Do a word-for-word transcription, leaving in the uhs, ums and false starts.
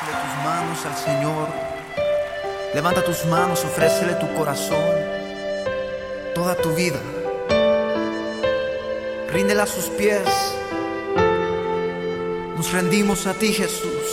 Ofrécele tus manos al Señor. Levanta tus manos, ofrécele tu corazón, toda tu vida. Ríndela a sus pies. Nos rendimos a ti, Jesús.